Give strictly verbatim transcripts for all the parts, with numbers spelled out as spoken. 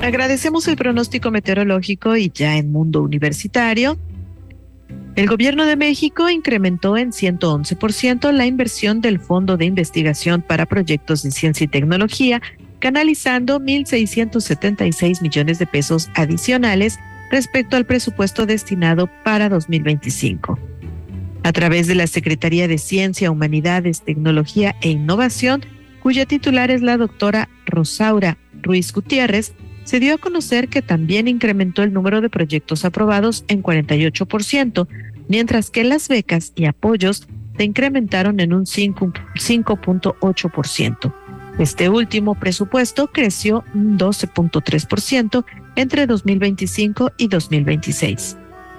Agradecemos el pronóstico meteorológico y ya en Mundo Universitario, el Gobierno de México incrementó en ciento once por ciento la inversión del Fondo de Investigación para Proyectos de Ciencia y Tecnología, canalizando mil seiscientos setenta y seis millones de pesos adicionales respecto al presupuesto destinado para dos mil veinticinco. A través de la Secretaría de Ciencia, Humanidades, Tecnología e Innovación, cuya titular es la doctora Rosaura Ruiz Gutiérrez, se dio a conocer que también incrementó el número de proyectos aprobados en cuarenta y ocho por ciento, mientras que las becas y apoyos se incrementaron en un cinco punto ocho por ciento. Este último presupuesto creció un doce punto tres por ciento entre dos mil veinticinco y dos mil veintiséis.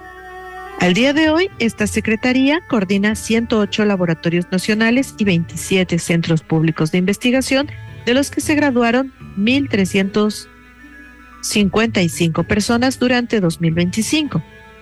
Al día de hoy, esta secretaría coordina ciento ocho laboratorios nacionales y veintisiete centros públicos de investigación, de los que se graduaron mil trescientas cincuenta y cinco personas durante dos mil veinticinco.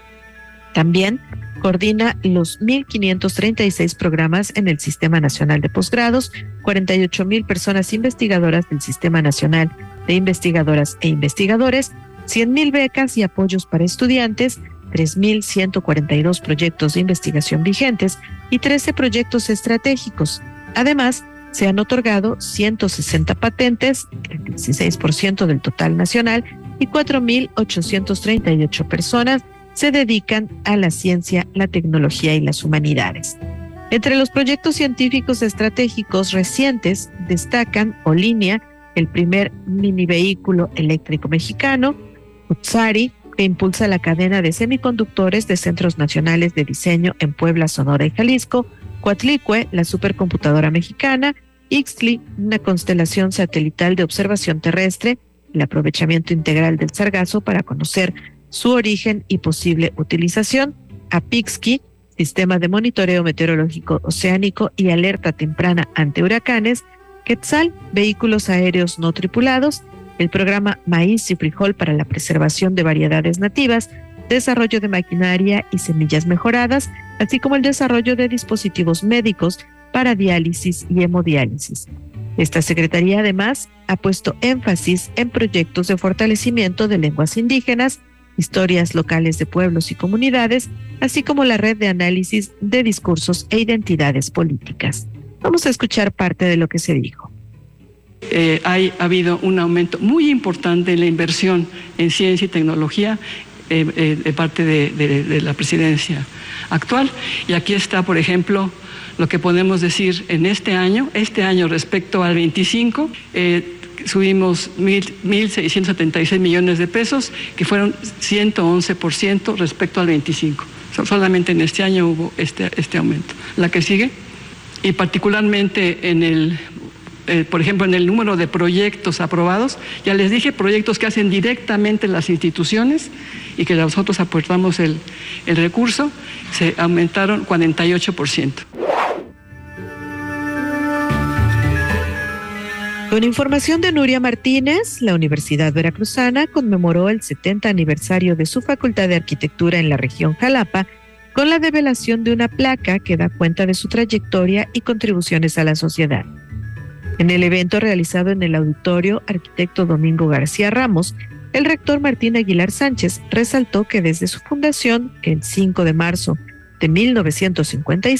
También coordina los mil quinientos treinta y seis programas en el Sistema Nacional de Posgrados, cuarenta y ocho mil personas investigadoras del Sistema Nacional de Investigadoras e Investigadores, cien mil becas y apoyos para estudiantes, tres mil ciento cuarenta y dos proyectos de investigación vigentes y trece proyectos estratégicos. Además, se han otorgado ciento sesenta patentes, el dieciséis por ciento del total nacional, y cuatro mil ochocientas treinta y ocho personas se dedican a la ciencia, la tecnología y las humanidades. Entre los proyectos científicos estratégicos recientes destacan Olinia, el primer mini vehículo eléctrico mexicano; Utsari, que impulsa la cadena de semiconductores de centros nacionales de diseño en Puebla, Sonora y Jalisco; Coatlicue, la supercomputadora mexicana; Ixtli, una constelación satelital de observación terrestre; el aprovechamiento integral del sargazo para conocer su origen y posible utilización; Apixki, sistema de monitoreo meteorológico oceánico y alerta temprana ante huracanes; Quetzal, vehículos aéreos no tripulados; el programa Maíz y Frijol para la preservación de variedades nativas, desarrollo de maquinaria y semillas mejoradas, así como el desarrollo de dispositivos médicos para diálisis y hemodiálisis. Esta secretaría además ha puesto énfasis en proyectos de fortalecimiento de lenguas indígenas, historias locales de pueblos y comunidades, así como la red de análisis de discursos e identidades políticas. Vamos a escuchar parte de lo que se dijo. Eh, hay, ha habido un aumento muy importante en la inversión en ciencia y tecnología eh, eh, de parte de, de, de la presidencia actual. Y aquí está, por ejemplo, lo que podemos decir en este año. Este año respecto al veinticinco, eh, subimos mil seiscientos setenta y seis millones de pesos, que fueron ciento once por ciento respecto al veinticinco. Solamente en este año hubo este, este aumento. La que sigue, y particularmente en el... Eh, por ejemplo, en el número de proyectos aprobados, ya les dije, proyectos que hacen directamente las instituciones y que nosotros aportamos el, el recurso, se aumentaron cuarenta y ocho por ciento. Con información de Nuria Martínez, la Universidad Veracruzana conmemoró el setenta aniversario de su Facultad de Arquitectura en la región Jalapa con la develación de una placa que da cuenta de su trayectoria y contribuciones a la sociedad. En el evento realizado en el auditorio Arquitecto Domingo García Ramos, el rector Martín Aguilar Sánchez resaltó que desde su fundación, el cinco de marzo de mil novecientos cincuenta y